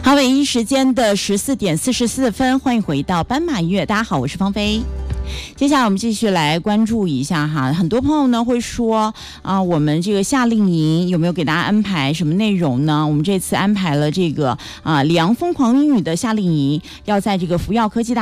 好，北京时间的14:44，欢迎回到斑马音乐。大家好，我是芳菲。接下来我们继续来关注一下哈，很多朋友呢会说我们这个夏令营有没有给大家安排什么内容呢？我们这次安排了这个里昂疯狂英语的夏令营，要在这个福耀科技大